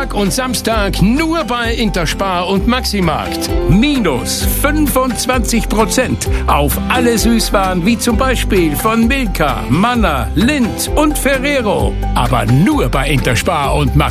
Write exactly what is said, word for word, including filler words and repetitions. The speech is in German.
Freitag und Samstag nur bei Interspar und Maximarkt. Minus fünfundzwanzig Prozent auf alle Süßwaren wie zum Beispiel von Milka, Manna, Lindt und Ferrero. Aber nur bei Interspar und Maximarkt.